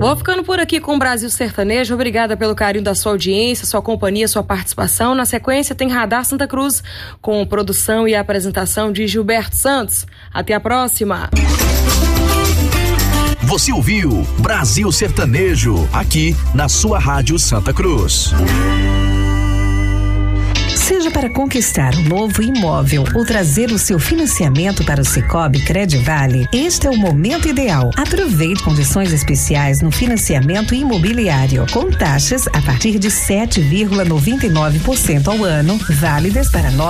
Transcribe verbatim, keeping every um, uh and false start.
Vou ficando por aqui com o Brasil Sertanejo. Obrigada pelo carinho da sua audiência, sua companhia, sua participação. Na sequência tem Radar Santa Cruz, com produção e apresentação de Gilberto Santos. Até a próxima. Você ouviu Brasil Sertanejo, aqui na sua Rádio Santa Cruz. Seja para conquistar um novo imóvel ou trazer o seu financiamento para o Sicoob Credivale, este é o momento ideal. Aproveite condições especiais no financiamento imobiliário, com taxas a partir de sete vírgula noventa e nove por cento ao ano, válidas para nove